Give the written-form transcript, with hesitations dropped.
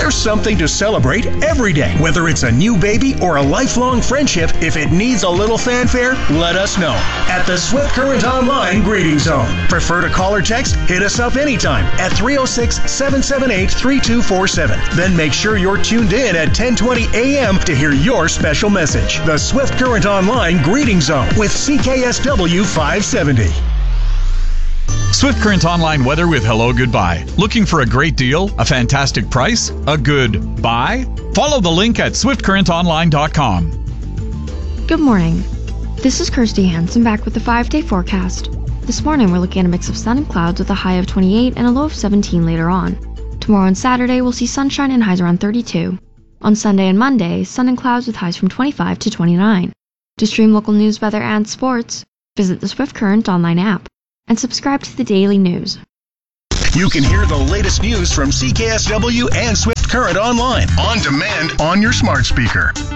There's something to celebrate every day. Whether it's a new baby or a lifelong friendship, if it needs a little fanfare, let us know. At the Swift Current Online Greeting Zone. Prefer to call or text? Hit us up anytime at 306-778-3247. Then make sure you're tuned in at 10:20 a.m. to hear your special message. The Swift Current Online Greeting Zone with CKSW 570. Swift Current Online weather with Hello Goodbye. Looking for a great deal? A fantastic price? A good buy? Follow the link at swiftcurrentonline.com. Good morning. This is Kirsty Hansen back with the 5-day forecast. This morning we're looking at a mix of sun and clouds with a high of 28 and a low of 17 later on. Tomorrow and Saturday we'll see sunshine and highs around 32. On Sunday and Monday, sun and clouds with highs from 25 to 29. To stream local news, weather, and sports, visit the Swift Current Online app and subscribe to the daily news. You can hear the latest news from CKSW and Swift Current Online on demand on your smart speaker.